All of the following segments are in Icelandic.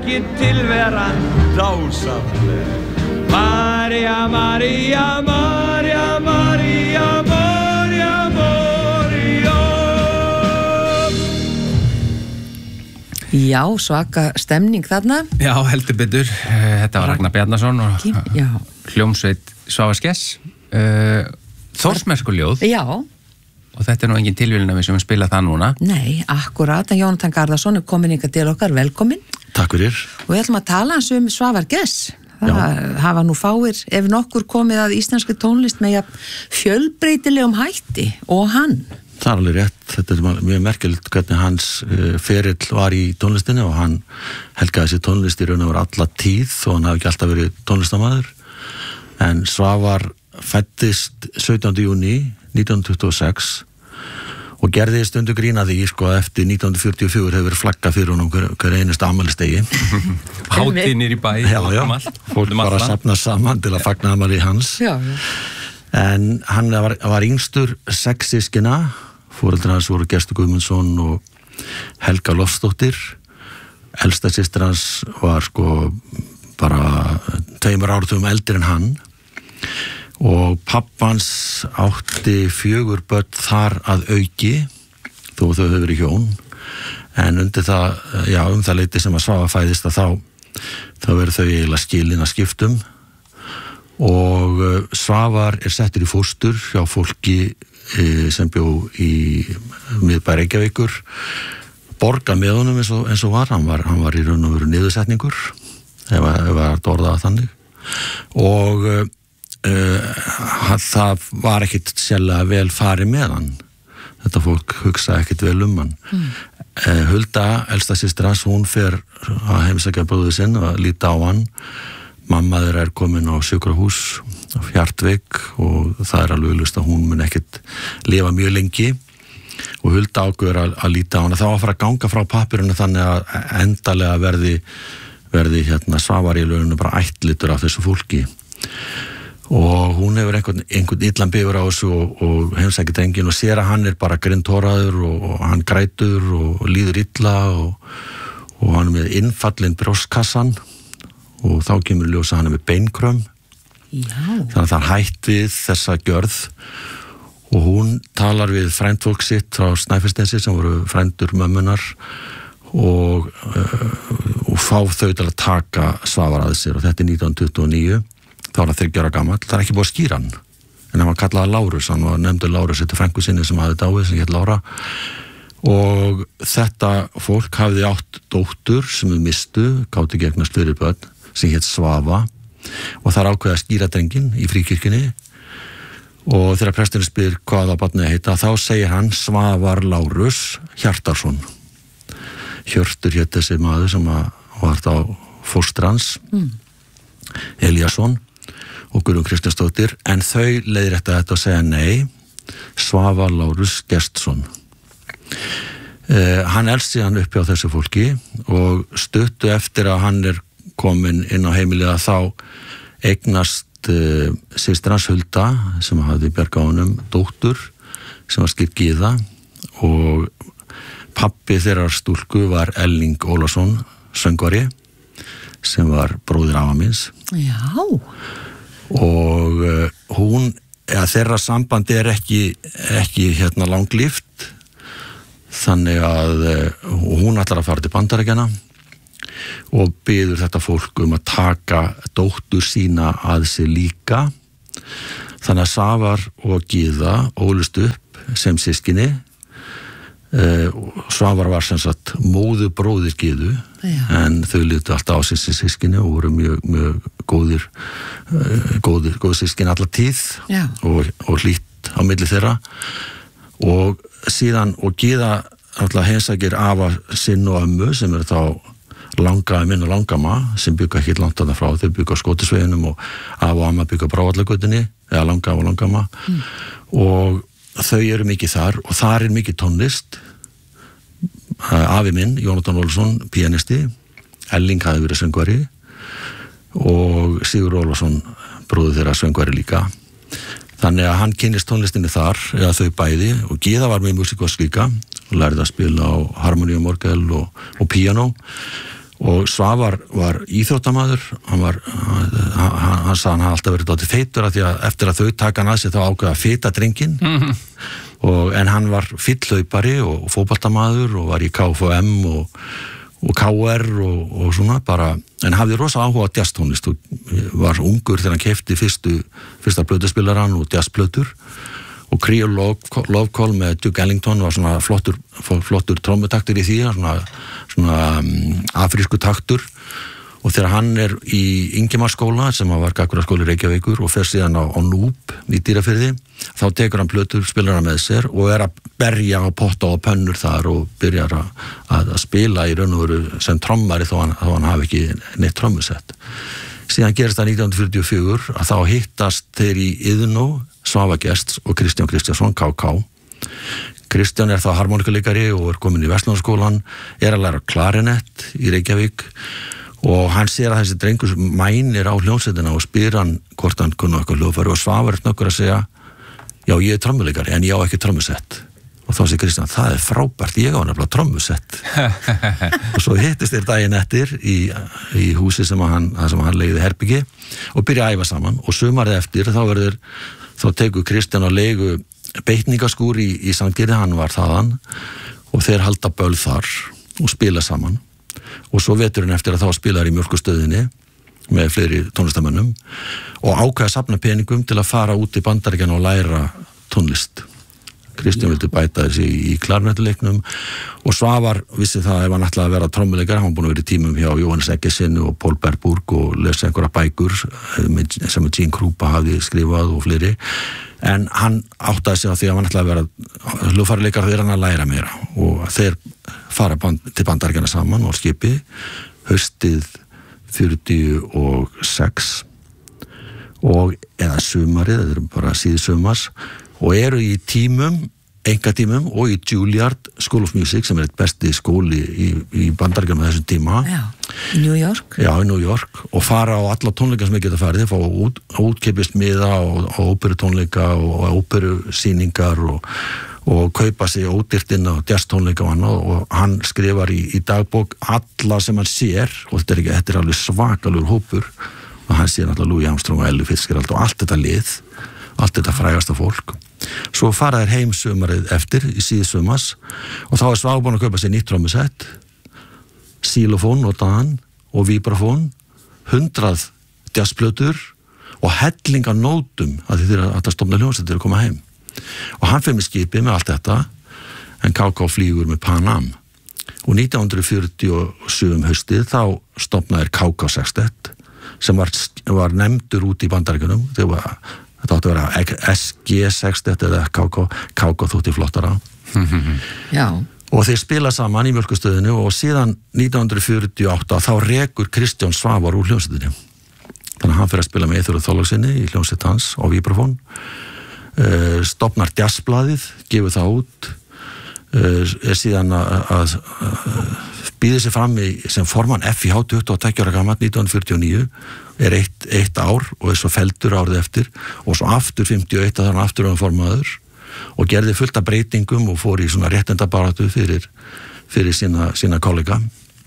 þykir tilveran dásamleg. María, María, María, María, María, María. Já, svaka stemning þarna. Já, heldur betur. Þetta var Ragnar Bjarnason og hljómsveit Svavars Gess. Þórsmerkurljóð. Já. Og þetta nú engin tilvílun að við sem spila það núna. Nei, akkurat. Jónatan Garðarsson komin ykkar til okkar, velkomin. Takk fyrir. Og við ætlum að tala hans Svavar Gess. Það hafa nú fáir, ef nokkur komið að íslenski tónlist með fjölbreytilegum hætti og hann. Það er alveg rétt. Þetta er mjög merkilegt hvernig hans ferill var í tónlistinni og hann helgaði sér tónlist í raun og veru alla tíð og hann hafi ekki alltaf verið tónlistarmaður. En Svavar fæddist 17. júní 1926 og gerði stundu grína því eftir 1944 hefur verið flagga fyrir honum hver einust afmælistegi. Hátíð niður í bæ. Já, fólk bara safnað saman til að fagna afmæli hans. Já. En hann var yngstur 6 systkina, foreldrar hans voru Gestur Guðmundsson og Helga Lofsdóttir. Elsta systir hans var bara 2 áratugum eldri en hann. Og pappans átti 4 börn þar að auki þó þau hefur verið hjón en undir það, það leyti sem að Svava fæðist að þá verður þau eiginlega skilin að skiptum og Svavar settur í fóstur hjá fólki sem bjó í miðbæ Reykjavíkur borga með honum eins og var hann var í raun og veru niðursetningur ef að orða þannig og það var ekkit sérlega vel farið með hann þetta fólk hugsaði ekkit vel hann Hulda, elsta systir hans, hún fer að heimsækja bróður sinn og líta á hann mamma þeirra komin á sjúkrahús á Hjartvík og það alveg augljóst að hún mun ekkit lifa mjög lengi og Hulda ákveður að líta á hann það var að fara að ganga frá pappirinu þannig að endalega verði Svavar í lögunu bara ættlitur af þessu fólki og hún hefur einhvern illan bifur á þessu og heimsækir drenginn og sér að hann bara grindhoraður og hann grætur og líður illa og hann með innfallinn brjóstkassan og þá kemur ljós að hann með beinkrömm þannig að það hætt við þessa gjörð og hún talar við frændfólk sitt frá Snæfellsnesi sem voru frændur mömmunar og fá þau til að taka Svavar að sér og þetta er 1929 þá var hann 30 ára gamall, það ekki búið að skýra hann en hann var kallaði Lárus, hann var nefndur Lárus þetta frænku sinni sem hafði dáið sem hét Lára og þetta fólk hafði átt dóttur sem við mistu, gátu gegnast fyrir börn sem hét Svava og það ákveði að skýra drenginn í fríkirkjunni og þegar presturinn spyr hvaða barnið heita þá segir hann Svavar Lárus Hjartarson Hjörtur hét þessi maður sem var þá fóstur hans Elíasson og Guðrún Kristjánsdóttir en þau leiðrétta þetta og segja nei Svavar Lárus Gestsson hann elst síðan uppi á þessu fólki og stuttu eftir að hann komin inn á heimiliða þá eignast systir hans Hulda sem hafði bjargað honum dóttur sem var skipt Gyða og pabbi þeirrar stúlku var Elling Ólafsson söngvari sem var bróðir afa míns og hún þeirra sambandi ekki langlíft þannig að hún ætlar að fara til Bandaríkjanna og biður þetta fólk að taka dóttur sína að sig líka þannig að Svavar og Gyða ólust upp sem systkini Svavar var sem sagt móður bróðir Gyðu en þau litu alltaf á sig systkini og voru mjög góð systkini alla tíð og hlýtt á milli þeirra og síðan og Gyða alltaf heimsækir afa sinn og ömmu sem þá langaði minn og langama sem bygga ekki langt þarna frá þau bygga á Skotisveginum og afa og amma bygga á Brávallagötunni eða langafa og langama og þau eru mikið þar og þar mikið tónlist afi minn, Jónatan Ólafsson pianisti, Elling hafði verið söngvari og Sigur Ólafsson bróðir þeirra söngvari líka þannig að hann kynnist tónlistinni þar eða þau bæði og Gyða var með músík og skika og lærði að spila á harmonium, orgel og píanó og Svavar var íþróttamaður, hann sagði hann hafði alltaf verið dálítið feitur af því að eftir að þau taka hann að sig þá ákveða að fita drenginn en hann var fýllhlaupari og fótboltamaður og var í KFM og KR og svona bara, en hafði rosa áhuga á jazztónlist og var ungur þegar hann keypti fyrsta plötuspilarann og jazzplötur og Creole Love Call með Duke Ellington var svona flottur trommutaktur í því, svona afrísku taktur og þegar hann í Ingimarsskóla sem var gagnvaraskóli Reykjavíkur og fer síðan á Núp í Dýrafirði þá tekur hann plötuspilara með sér og að berja á potta og pönnur þar og byrjar að spila í raun og veru sem trommari þó hann hafi ekki neitt trommusett. Síðan gerist það 1944 að þá hittast þeir í Iðnó Svava Gests og Kristján Kristjánsson, KK. Kristján þá harmonikuleikari og komin í Verslunarskólan, að læra klarinett í Reykjavík og hann sér að þessi drengur mænir á hljómsveitina og spyr hann hvort hann kunni eitthvað hljóðfæri og Svavar snöggur að segja já, ég er trommuleikari en ég á ekki trommusett og þá segir Kristján, það er frábært, ég á nefnilega trommusett og svo hittist þeir daginn eftir í húsi sem hann leigði herbyggi og byrja að æfa saman og sumarið eftir þá tekur Kristján á leigu beitningaskúr í Sandgerði, hann var þaðan og þeir halda böll þar og spila saman og svo veturinn eftir að þá spilar í Mjólkurstöðinni með fleiri tónlistamönnum og ákveða að safna peningum til að fara út í Bandaríkjanna og læra tónlist. Kristján vildi bæta þessi í klarnettuleiknum og Svavar vissi það ef hann ætlaði að vera trommuleikari, hann búin að vera í tímum hjá Jóhannes Eggersen og Paul Berburg og lesa einhverja bækur sem Gene Krupa hafði skrifað og fleiri en hann áttaði sig á því að hann ætlaði að vera hljóðfæraleikari þegar hann að læra meira og þeir fara til Bandaríkjanna saman og skipi haustið 46 og eða sumarið, þetta er bara síðsumars og eru í einkatímum og í Juilliard School of Music sem eitt besti skóli í Bandaríkjunum á þessum tíma. Já, í New York. Já, í New York og fara á alla tónleika sem ég geta farið, fá útkeipist miða og óperutónleika og óperusýningar og kaupa sig ódýrt inn á jazztónleika og annað og hann skrifar í dagbók alla sem hann sér og þetta er alveg svakalegur hópur og hann sér náttúrulega Louis Armstrong og Ella Fitzgerald og allt þetta lið, allt þetta frægasta fólk. Svo fara þær heim sumarið eftir í síðsumars og þá Svavar búinn að kaupa sér nýtt trommusett, xylofón notaðan og vibrafón, 100 jazzplötur og helling af nótum að því þeir að stofna hljómsveitir að koma heim. Og hann fer með skipið með allt þetta en KK flýgur með Pan Am og 1947 haustið þá stofnaði KK Sextet sem var nefndur út í Bandaríkjunum þetta átti að vera SG Sextet eða KK þótti flottara Já. Og þeir spila saman í Mjólkurstöðinu og síðan 1948 þá rekur Kristján Svavar úr hljómsveitinni þannig að hann fer að spila með Eyþóri Þorlákssyni í hljómsveit hans á vibrafón stofnar jazzblaðið, gefur það út síðan að býðir sig fram sem formann FIH 22 ára gamall 1949 eitt ár og svo feldur árið eftir og svo aftur 51 að hann aftur formaður og gerði fullt af breytingum og fór í svona réttindabaráttu fyrir sína kollega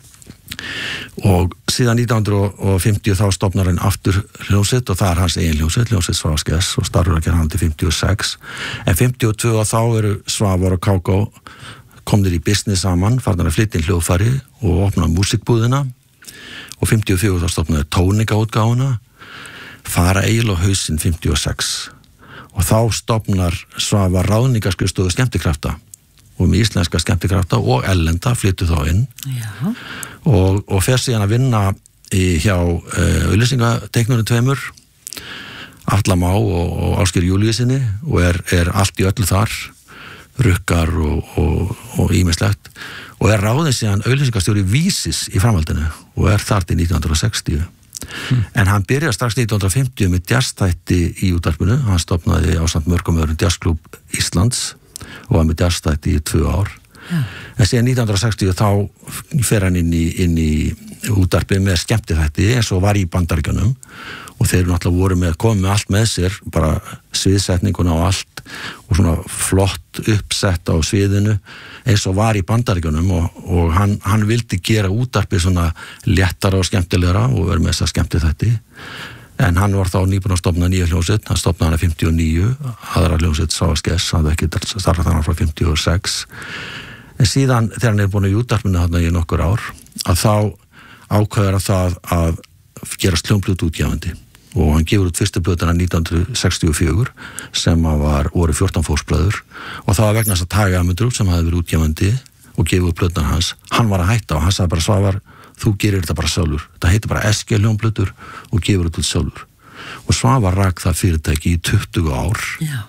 og síðan 1950 þá stofnar hann aftur hljómsveit og það hans eigin hljómsveit Svavar Gess og starfur að gera hann til 56 en 52 þá eru Svavar og KK komnir í business saman, farnar að flytja inn hljóðfæri og opna músikbúðina og 54 þá stofnaði tónleikaútgáfuna fara Egil á hausinn 56 og þá stofnar Svavar ráðningarskrifstofu skemmtikrafta og með íslenska skemmtikrafta og ellenda flyttu þá inn og fer síðan að vinna hjá auglýsingateiknunum tveimur Atla Má og Ásgeir Júlíusinni og er allt í öllu þar rukkar og ýmislegt og ráðinn síðan auglýsingastjóri Vísis í framhaldinu og þar til 1960 en hann byrjar strax 1950 með jazzþætti í útvarpinu, hann stofnaði ásamt mörgum öðrum jazzklúbb Íslands og var með jazzþætti í 2 ár en síðan 1960 þá fer hann inn í útvarpið með skemmtiþætti eins og var í Bandaríkjunum og þeir náttúrulega voru komið með allt með sér bara sviðsetninguna og allt og svona flott uppsett á sviðinu eins og var í Bandaríkjunum og hann vildi gera útvarpið svona léttara og skemmtilegra og vera með þessa skemmtiþætti. En hann var þá nýbúinn að stofna nýja hljómsveit, hann stofnaði hana 59, aðra hljómsveit Svavars Gests, hann hafði ekki starfað hana frá 56. En síðan þegar hann búinn í útvarpinu þarna í nokkur ár, að þá ákveður hann það að gera hljómplötuútgefandi og hann gefur út fyrstu plötuna 1964 sem voru 14 fólksblöður og það var vegna þess að Tage Amundrup sem hafði verið útgefandi og gefið út plötuna hans, hann var að hætta og hann sagði bara Svavar, þú gerir þetta bara sjálfur, þetta heitir bara SG hljómplötur og gefur þetta út sjálfur og Svavar rak það fyrirtæki í 20 ár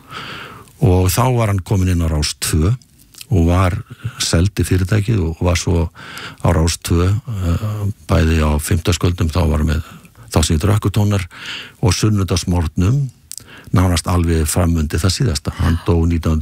og þá var hann komin inn á Rás 2 og var seldi fyrirtækið og var svo á Rás 2 bæði á 5. sköldum þá var með þá sem ég Rökkutónar og sunnudagsmorgnum nánast alveg framundi það síðasta. Hann dó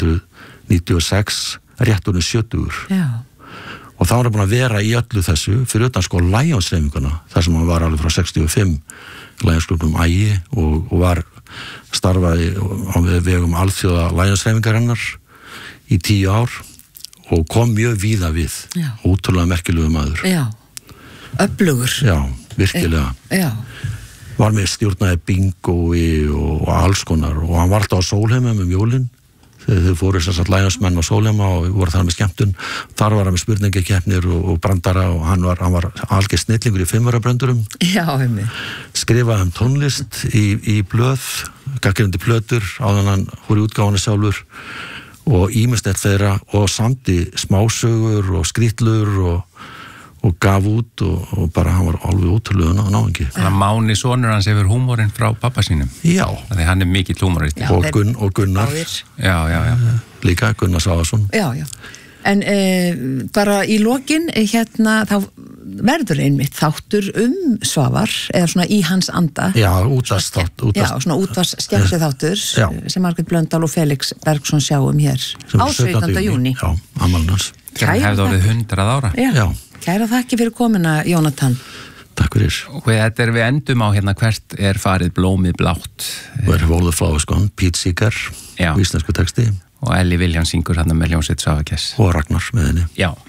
1996 rétturinn 70. Já. Og þá var hann búin að vera í öllu þessu fyrir utan sko Lions-hreyfinguna þar sem hann var alveg frá 65 Lions-klubnum Ægi og var starfaði á vegum alþjóða Lions-hreyfingar hennar í 10 ár og kom mjög víða við. Já. Ótrúlega merkilegu maður. Já. Öflugur. Já, virkilega. Já. Var með stjórnaði bingói og alls konar og hann var alltaf á Sólheimum jólin þegar þau fóru þess að Lionsmenn á Sólheima og voru þar með skemmtun þar var hann með spurningakeppnir og brandara og hann var algjör snillingur í 5-varabröndurum. Já, heimi. Skrifaði tónlist í blöð gagnrýndi plötur áður hann fór í útgáfuna sjálfur og ýmislegt þeirra og samdi smásögur og skrítlur og gaf út og bara hann var alveg ótrúlega náungi. Þannig að Máni sonur hans hefur húmórinn frá pappa sínum. Já. Þannig hann er mikill húmóristi. Og Gunnar. Já. Líka Gunnar Svavarsson. Já. En bara í lokin þá verður einmitt þáttur Svavar eða svona í hans anda. Já, útvarpsþáttur. Já, svona útvarpsskemmti þáttur sem Margrét Blöndal og Felix Bergsson sjáum hér á 17. júní. Já, afmælið hans. Hann hefði orðið 100 ára. Já. Kæra þakki fyrir komuna, Jónatan. Takk fyrir. Og þetta við endum á hérna hvert farið blómið blátt. Where have all the flowers gone? Pete Seeger, íslensku texti. Og Elli Viljáns syngur hérna með hljómsveit Svavars Gests. Og Ragnar með henni. Já.